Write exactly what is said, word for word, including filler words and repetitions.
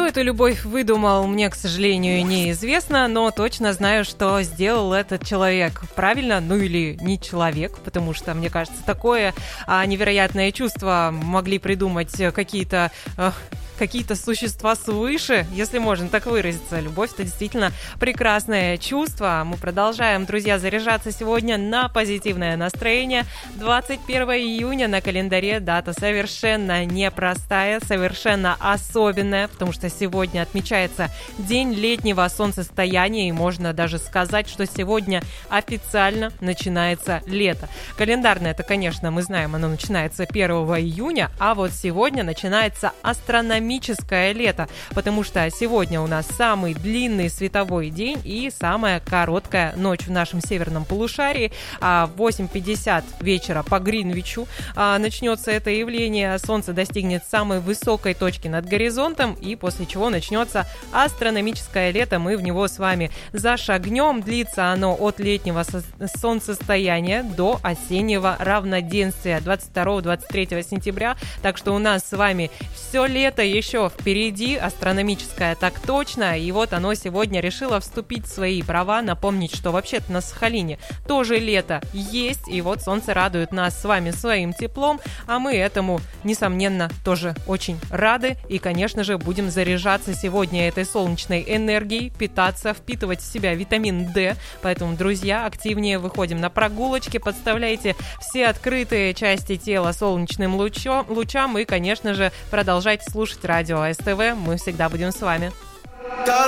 эту любовь выдумал, мне, к сожалению, неизвестно, но точно знаю, что сделал этот человек правильно, ну или не человек, потому что, мне кажется, такое а, невероятное чувство могли придумать какие-то... А, какие-то существа свыше, если можно так выразиться. Любовь — это действительно прекрасное чувство. Мы продолжаем, друзья, заряжаться сегодня на позитивное настроение. двадцать первого июня на календаре, дата совершенно непростая, совершенно особенная, потому что сегодня отмечается День летнего солнцестояния, и можно даже сказать, что сегодня официально начинается лето. Календарное это, конечно, мы знаем, оно начинается первого июня, а вот сегодня начинается астрономическое лето, потому что сегодня у нас самый длинный световой день и самая короткая ночь в нашем северном полушарии. В восемь пятьдесят вечера по Гринвичу начнется это явление. Солнце достигнет самой высокой точки над горизонтом, и после чего начнется астрономическое лето. Мы в него с вами зашагнем. Длится оно от летнего солнцестояния до осеннего равноденствия двадцать второго — двадцать третьего сентября. Так что у нас с вами все лето еще впереди, астрономическое так точно, и вот оно сегодня решило вступить в свои права, напомнить, что вообще-то на Сахалине тоже лето есть, и вот солнце радует нас с вами своим теплом, а мы этому, несомненно, тоже очень рады, и, конечно же, будем заряжаться сегодня этой солнечной энергией, питаться, впитывать в себя витамин D, поэтому, друзья, активнее выходим на прогулочки, подставляйте все открытые части тела солнечным лучом, лучам и, конечно же, продолжайте слушать радио СТВ. Мы всегда будем с вами.